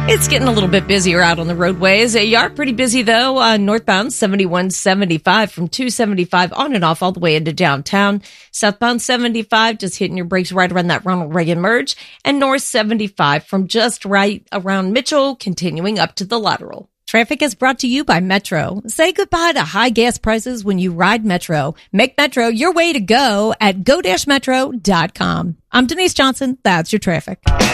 It's getting a little bit busier out on the roadways. You are pretty busy, though. Northbound 7175 from 275 on and off all the way into downtown. Southbound 75 just hitting your brakes right around that Ronald Reagan merge. And north 75 from just right around Mitchell, continuing up to the lateral. Traffic is brought to you by Metro. Say goodbye to high gas prices when you ride Metro. Make Metro your way to go at go-metro.com. I'm Denise Johnson. That's your traffic.